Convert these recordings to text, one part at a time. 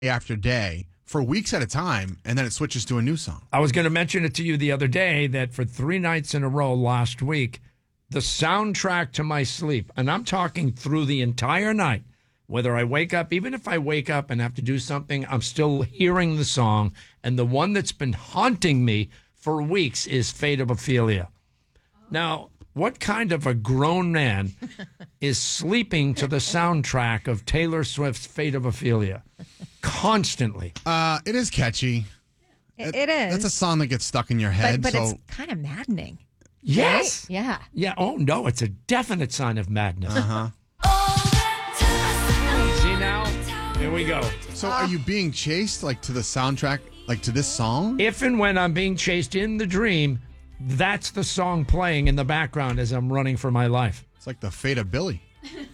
after day for weeks at a time, and then it switches to a new song. I was going to mention it to you the other day that for 3 nights in a row last week, the soundtrack to my sleep, and I'm talking through the entire night, whether I wake up, even if I wake up and have to do something, I'm still hearing the song. And the one that's been haunting me for weeks is Fate of Ophelia. Now, what kind of a grown man is sleeping to the soundtrack of Taylor Swift's Fate of Ophelia constantly? It is catchy. It is. That's a song that gets stuck in your head. But so it's kind of maddening. Yes. Right? Yeah. Yeah. Oh, no, it's a definite sign of madness. See now? Here we go. So are you being chased like to the soundtrack, like to this song? If and when I'm being chased in the dream, that's the song playing in the background as I'm running for my life. It's like the fate of Billy.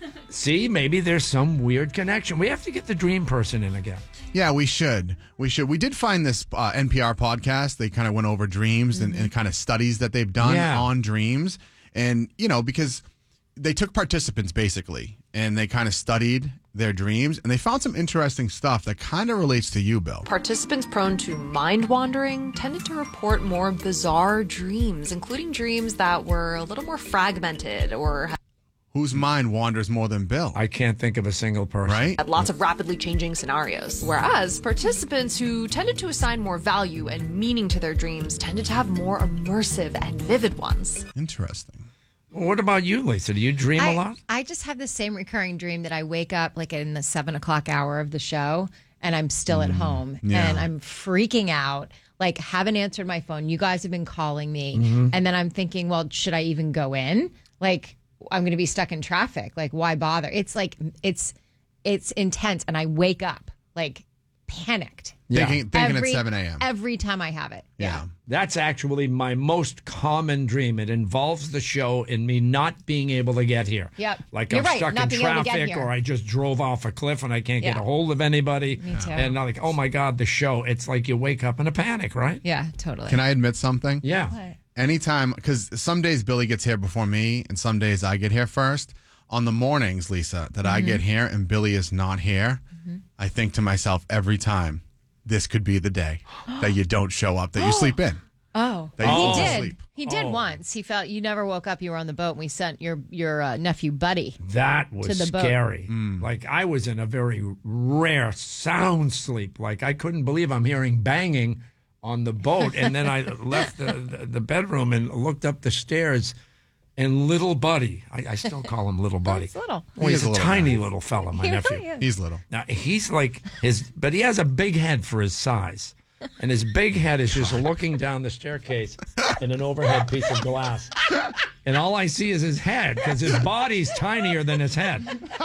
See, maybe there's some weird connection. We have to get the dream person in again. Yeah, we should. We did find this NPR podcast. They kind of went over dreams and kind of studies that they've done on dreams. And, because they took participants basically and they kind of studied their dreams and they found some interesting stuff that kind of relates to you, Bill. Participants prone to mind wandering tended to report more bizarre dreams, including dreams that were a little more fragmented or Whose mind wanders more than Bill? I can't think of a single person. Right? had lots of rapidly changing scenarios. Whereas participants who tended to assign more value and meaning to their dreams tended to have more immersive and vivid ones. Interesting. What about you, Lisa? Do you dream a lot? I just have the same recurring dream that I wake up like in the 7 o'clock hour of the show and I'm still at home and I'm freaking out. Like, haven't answered my phone. You guys have been calling me. And then I'm thinking, well, should I even go in? Like, I'm going to be stuck in traffic. Like, why bother? It's like, it's intense. And I wake up like panicked. Thinking at 7 a.m. Every time I have it. Yeah. That's actually my most common dream. It involves the show and me not being able to get here. Yep. Like You're I'm right, stuck not in being able to get traffic here. or I just drove off a cliff and I can't get Yeah. a hold of anybody. Me too. And I'm like, oh my God, the show. It's like you wake up in a panic, right? Yeah, totally. Can I admit something? Yeah. Anytime, because some days Billy gets here before me and some days I get here first. On the mornings, Lisa, that I get here and Billy is not here, I think to myself every time, this could be the day that you don't show up, that you sleep in. Oh, That you he fall did. asleep. He did once. He felt you never woke up. You were on the boat, and we sent your nephew Buddy. That was To the boat. scary. Mm. Like I was in a very rare sound sleep. Like I couldn't believe I'm hearing banging on the boat. And then I left the bedroom and looked up the stairs. And little Buddy, I still call him little Buddy. He's little. Well, He he's is a a little tiny guy. little fella, my He nephew. really is. He's little. Now he's like but he has a big head for his size. And his big head is just looking down the staircase in an overhead piece of glass. And all I see is his head because his body's tinier than his head.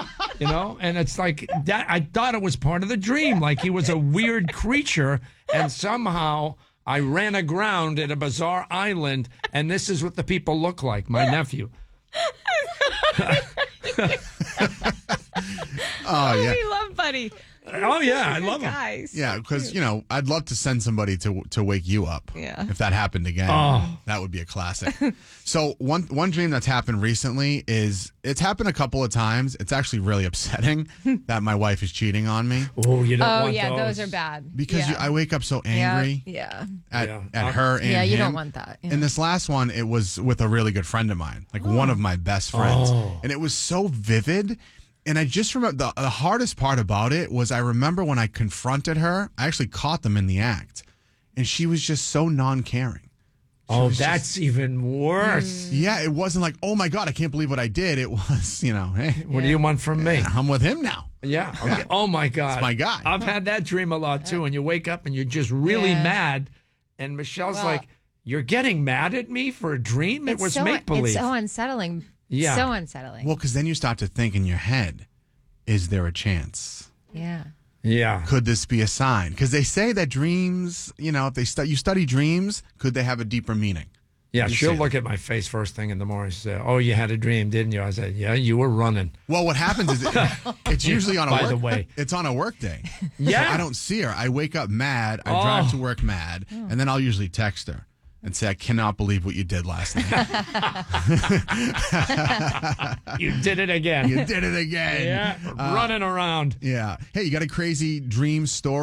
And it's like that. I thought it was part of the dream. Like he was a weird creature. And somehow I ran aground at a bizarre island. And this is what the people look like, my nephew. Oh, yeah. We love Buddy. Oh, yeah. I love him. Guys. Yeah, because, I'd love to send somebody to wake you up. Yeah. If that happened again. Oh. That would be a classic. So one dream that's happened recently is, it's happened a couple of times. It's actually really upsetting that my wife is cheating on me. Oh, you don't Oh, want yeah, those are bad. Because yeah. I wake up so angry Yeah. at Yeah. her and Yeah, you him. don't want that. Yeah. And this last one, it was with a really good friend of mine, like one of my best friends. Oh. And it was so vivid. And I just remember the hardest part about it was I remember when I confronted her, I actually caught them in the act. And she was just so non-caring. Oh, that's even worse. Yeah, it wasn't like, oh my God, I can't believe what I did. It was, hey, What do you want from me? I'm with him now. Yeah. Okay. Oh my God. It's my guy. I've had that dream a lot too. And you wake up and you're just really Yeah. mad. And Michelle's Well- like, "You're getting mad at me for a dream? It was make believe." It's so unsettling. Yeah. So unsettling. Well, because then you start to think in your head, is there a chance? yeah. Yeah. Could this be a sign? Because they say that dreams, if you study dreams, could they have a deeper meaning? Yeah. You She'll see look at my face first thing in the morning. She said, "Oh, you had a dream, didn't you?" I said, "Yeah, you were running." Well, what happens is it's usually on a By work, the way. it's on a work day. Yeah. So I don't see her. I wake up mad. I drive to work mad, and then I'll usually text her. and say, I cannot believe what you did last night. You did it again. You did it again. Yeah, running around. Yeah. Hey, you got a crazy dream story?